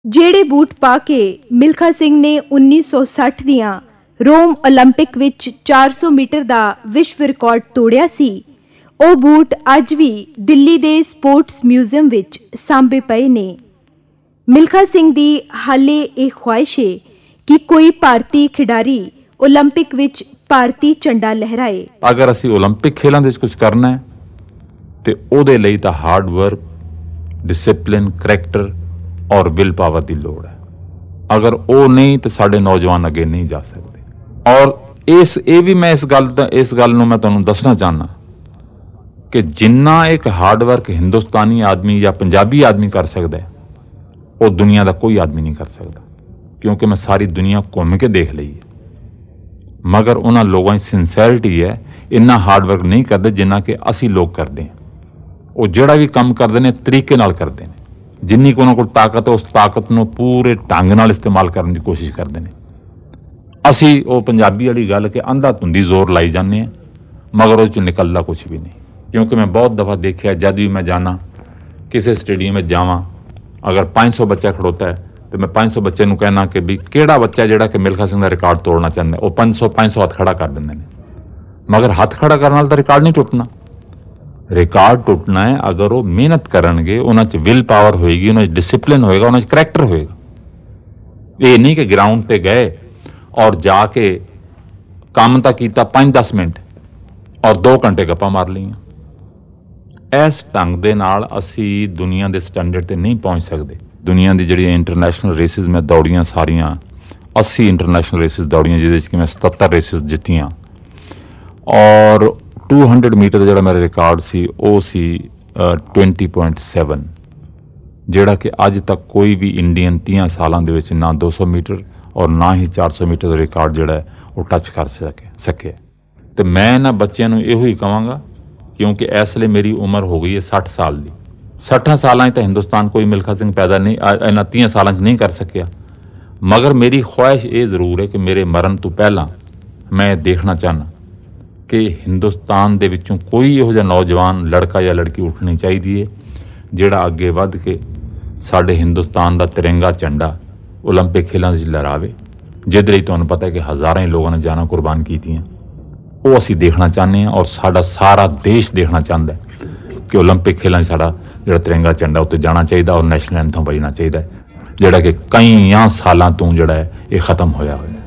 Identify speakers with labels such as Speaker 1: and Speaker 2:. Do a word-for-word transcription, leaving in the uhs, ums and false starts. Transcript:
Speaker 1: ਜਿਹੜੇ ਬੂਟ ਪਾ ਕੇ ਮਿਲਖਾ ਸਿੰਘ ਨੇ ਉੱਨੀ ਸੌ ਸੱਠ ਦੀਆਂ ਰੋਮ ਓਲੰਪਿਕ ਵਿੱਚ ਚਾਰ ਸੌ ਮੀਟਰ ਦਾ ਵਿਸ਼ਵ ਰਿਕਾਰਡ ਤੋੜਿਆ ਸੀ, ਉਹ ਬੂਟ ਅੱਜ ਵੀ ਦਿੱਲੀ ਦੇ ਸਪੋਰਟਸ ਮਿਊਜ਼ੀਅਮ ਵਿੱਚ ਸਾਂਭੇ ਪਏ ਨੇ। ਮਿਲਖਾ ਸਿੰਘ ਦੀ ਹਾਲੇ ਇਹ ਖੁਆਇਸ਼ ਹੈ ਕਿ ਕੋਈ ਭਾਰਤੀ ਖਿਡਾਰੀ ਓਲੰਪਿਕ ਵਿੱਚ ਭਾਰਤੀ ਝੰਡਾ ਲਹਿਰਾਏ।
Speaker 2: ਅਗਰ ਅਸੀਂ ਓਲੰਪਿਕ ਖੇਲਾਂ ਦੇ ਵਿੱਚ ਕੁਝ ਕਰਨਾ ਹੈ ਤੇ ਉਹਦੇ ਲਈ ਤਾਂ ਹਾਰਡ ਵਰਕ, ਡਿਸਿਪਲਿਨ, ਕਰੈਕਟਰ ਔਰ ਵਿਲ ਪਾਵਰ ਦੀ ਲੋੜ ਹੈ। ਅਗਰ ਉਹ ਨਹੀਂ ਤਾਂ ਸਾਡੇ ਨੌਜਵਾਨ ਅੱਗੇ ਨਹੀਂ ਜਾ ਸਕਦੇ। ਔਰ ਇਸ ਇਹ ਵੀ ਮੈਂ ਇਸ ਗੱਲ ਦਾ ਇਸ ਗੱਲ ਨੂੰ ਮੈਂ ਤੁਹਾਨੂੰ ਦੱਸਣਾ ਚਾਹੁੰਦਾ ਕਿ ਜਿੰਨਾ ਇੱਕ ਹਾਰਡ ਵਰਕ ਹਿੰਦੁਸਤਾਨੀ ਆਦਮੀ ਜਾਂ ਪੰਜਾਬੀ ਆਦਮੀ ਕਰ ਸਕਦਾ ਹੈ, ਉਹ ਦੁਨੀਆ ਦਾ ਕੋਈ ਆਦਮੀ ਨਹੀਂ ਕਰ ਸਕਦਾ, ਕਿਉਂਕਿ ਮੈਂ ਸਾਰੀ ਦੁਨੀਆ ਘੁੰਮ ਕੇ ਦੇਖ ਲਈ ਹੈ। ਮਗਰ ਉਹਨਾਂ ਲੋਕਾਂ ਦੀ ਸਿੰਸੈਰਿਟੀ ਹੈ, ਇੰਨਾ ਹਾਰਡ ਵਰਕ ਨਹੀਂ ਕਰਦੇ ਜਿੰਨਾ ਕਿ ਅਸੀਂ ਲੋਕ ਕਰਦੇ ਹਾਂ। ਉਹ ਜਿਹੜਾ ਵੀ ਕੰਮ ਕਰਦੇ ਨੇ ਤਰੀਕੇ ਨਾਲ ਕਰਦੇ ਨੇ, ਜਿੰਨੀ ਕੁ ਉਹਨਾਂ ਕੋਲ ਤਾਕਤ ਹੈ ਉਸ ਤਾਕਤ ਨੂੰ ਪੂਰੇ ਢੰਗ ਨਾਲ ਇਸਤੇਮਾਲ ਕਰਨ ਦੀ ਕੋਸ਼ਿਸ਼ ਕਰਦੇ ਨੇ। ਅਸੀਂ ਉਹ ਪੰਜਾਬੀ ਵਾਲੀ ਗੱਲ ਕਿ ਅੰਧਾ ਧੁੰਦੀ ਜ਼ੋਰ ਲਾਈ ਜਾਂਦੇ ਹਾਂ, ਮਗਰ ਉਹ 'ਚ ਨਿਕਲਦਾ ਕੁਛ ਵੀ ਨਹੀਂ। ਕਿਉਂਕਿ ਮੈਂ ਬਹੁਤ ਦਫਾ ਦੇਖਿਆ, ਜਦ ਵੀ ਮੈਂ ਜਾਣਾ ਕਿਸੇ ਸਟੇਡੀਅਮ ਵਿੱਚ ਜਾਵਾਂ, ਅਗਰ ਪੰਜ ਸੌ ਬੱਚਾ ਖੜੋਤਾ ਹੈ ਤੇ ਮੈਂ ਪੰਜ ਸੌ ਬੱਚੇ ਨੂੰ ਕਹਿਣਾ ਕਿ ਵੀ ਕਿਹੜਾ ਬੱਚਾ ਜਿਹੜਾ ਕਿ ਮਿਲਖਾ ਸਿੰਘ ਦਾ ਰਿਕਾਰਡ ਤੋੜਨਾ ਚਾਹੁੰਦਾ, ਉਹ ਪੰਜ ਸੌ ਪੰਜ ਸੌ ਹੱਥ ਖੜਾ ਕਰ ਦਿੰਦੇ ਨੇ। ਮਗਰ ਹੱਥ ਖੜਾ ਕਰਨ ਨਾਲ ਤਾਂ ਰਿਕਾਰਡ ਨਹੀਂ ਟੁੱਟਣਾ। ਰਿਕਾਰਡ ਟੁੱਟਣਾ ਹੈ ਅਗਰ ਉਹ ਮਿਹਨਤ ਕਰਨਗੇ, ਉਹਨਾਂ 'ਚ ਵਿਲ ਪਾਵਰ ਹੋਏਗੀ, ਉਹਨਾਂ 'ਚ ਡਿਸਿਪਲਿਨ ਹੋਏਗਾ, ਉਹਨਾਂ 'ਚ ਕਰੈਕਟਰ ਹੋਏਗਾ। ਇਹ ਨਹੀਂ ਕਿ ਗਰਾਊਂਡ ਤੇ ਗਏ ਔਰ ਜਾ ਕੇ ਕੰਮ ਤਾਂ ਕੀਤਾ ਪੰਜ ਦਸ ਮਿੰਟ ਔਰ ਦੋ ਘੰਟੇ ਗੱਪਾਂ ਮਾਰ ਲਈਆਂ। ਇਸ ਢੰਗ ਦੇ ਨਾਲ ਅਸੀਂ ਦੁਨੀਆ ਦੇ ਸਟੈਂਡਰਡ ਤੇ ਨਹੀਂ ਪਹੁੰਚ ਸਕਦੇ। ਦੁਨੀਆ ਦੀ ਜਿਹੜੀਆਂ ਇੰਟਰਨੈਸ਼ਨਲ ਰੇਸਿਸ ਮੈਂ ਦੌੜੀਆਂ ਸਾਰੀਆਂ ਅੱਸੀ ਇੰਟਰਨੈਸ਼ਨਲ ਰੇਸਿਸ ਦੌੜੀਆਂ, ਜਿਹਦੇ 'ਚ ਕਿ ਮੈਂ ਸਤੱਤਰ ਰੇਸਿਸ ਜਿੱਤੀਆਂ ਔਰ ਦੋ ਸੌ ਮੀਟਰ ਦਾ ਜਿਹੜਾ ਮੇਰਾ ਰਿਕਾਰਡ ਸੀ ਉਹ ਸੀ ਵੀਹ ਪੁਆਇੰਟ ਸੱਤ, ਜਿਹੜਾ ਕਿ ਅੱਜ ਤੱਕ ਕੋਈ ਵੀ ਇੰਡੀਅਨ ਤੀਹ ਸਾਲਾਂ ਦੇ ਵਿੱਚ ਨਾ ਦੋ ਸੌ ਮੀਟਰ ਔਰ ਨਾ ਹੀ ਚਾਰ ਸੌ ਮੀਟਰ ਦਾ ਰਿਕਾਰਡ ਜਿਹੜਾ ਹੈ ਉਹ ਟੱਚ ਕਰ ਸਕੇ ਸਕਿਆ। ਤੇ ਮੈਂ ਇਹਨਾਂ ਬੱਚਿਆਂ ਨੂੰ ਇਹੋ ਹੀ ਕਹਾਂਗਾ, ਕਿਉਂਕਿ ਇਸ ਲਈ ਮੇਰੀ ਉਮਰ ਹੋ ਗਈ ਹੈ ਸੱਠ ਸਾਲ ਦੀ। ਸੱਠਾਂ ਸਾਲਾਂ 'ਚ ਤਾਂ ਹਿੰਦੁਸਤਾਨ ਕੋਈ ਮਿਲਖਾ ਸਿੰਘ ਪੈਦਾ ਨਹੀਂ ਇਹਨਾਂ ਤੀਹ ਸਾਲਾਂ 'ਚ ਨਹੀਂ ਕਰ ਸਕਿਆ। ਮਗਰ ਮੇਰੀ ਖੁਆਇਸ਼ ਇਹ ਜ਼ਰੂਰ ਹੈ ਕਿ ਮੇਰੇ ਮਰਨ ਤੋਂ ਪਹਿਲਾਂ ਮੈਂ ਦੇਖਣਾ ਚਾਹੁੰਦਾ ਕਿ ਹਿੰਦੁਸਤਾਨ ਦੇ ਵਿੱਚੋਂ ਕੋਈ ਇਹੋ ਜਿਹਾ ਨੌਜਵਾਨ ਲੜਕਾ ਜਾਂ ਲੜਕੀ ਉੱਠਣੀ ਚਾਹੀਦੀ ਹੈ ਜਿਹੜਾ ਅੱਗੇ ਵੱਧ ਕੇ ਸਾਡੇ ਹਿੰਦੁਸਤਾਨ ਦਾ ਤਿਰੰਗਾ ਝੰਡਾ ਓਲੰਪਿਕ ਖੇਲਾਂ ਵਿੱਚ ਲਹਿਰਾਵੇ, ਜਿਹਦੇ ਲਈ ਤੁਹਾਨੂੰ ਪਤਾ ਹੈ ਕਿ ਹਜ਼ਾਰਾਂ ਹੀ ਲੋਕਾਂ ਨੇ ਜਾਨਾਂ ਕੁਰਬਾਨ ਕੀਤੀਆਂ। ਉਹ ਅਸੀਂ ਦੇਖਣਾ ਚਾਹੁੰਦੇ ਹਾਂ ਔਰ ਸਾਡਾ ਸਾਰਾ ਦੇਸ਼ ਦੇਖਣਾ ਚਾਹੁੰਦਾ ਹੈ ਕਿ ਓਲੰਪਿਕ ਖੇਲਾਂ 'ਚ ਸਾਡਾ ਜਿਹੜਾ ਤਿਰੰਗਾ ਝੰਡਾ ਉੱਤੇ ਜਾਣਾ ਚਾਹੀਦਾ ਔਰ ਨੈਸ਼ਨਲ ਐਂਥਮ ਵੱਜਣਾ ਚਾਹੀਦਾ, ਜਿਹੜਾ ਕਿ ਕਈਆਂ ਸਾਲਾਂ ਤੋਂ ਜਿਹੜਾ ਹੈ ਇਹ ਖਤਮ ਹੋਇਆ ਹੋਇਆ।